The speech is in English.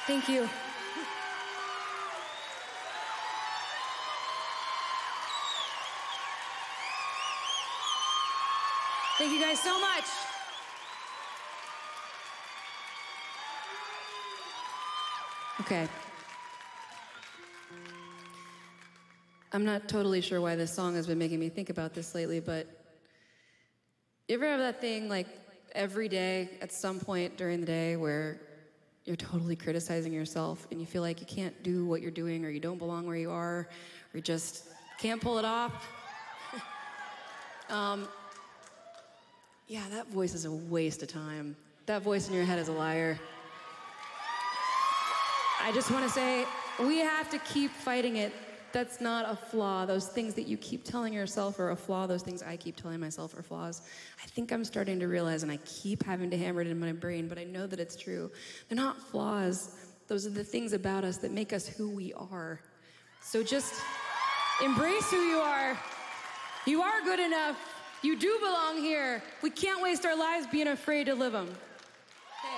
Thank you. Thank you guys so much. Okay. I'm not totally sure why this song has been making me think about this lately, but you ever have that thing like every day at some point during the day where you're totally criticizing yourself and you feel like you can't do what you're doing or you don't belong where you are or you just can't pull it off? Yeah, that voice is a waste of time. That voice in your head is a liar. I just want to say, we have to keep fighting it. That's not a flaw. Those things that you keep telling yourself are a flaw. Those things I keep telling myself are flaws. I think I'm starting to realize, and I keep having to hammer it in my brain, but I know that it's true. They're not flaws. Those are the things about us that make us who we are. So just embrace who you are. You are good enough. You do belong here. We can't waste our lives being afraid to live them.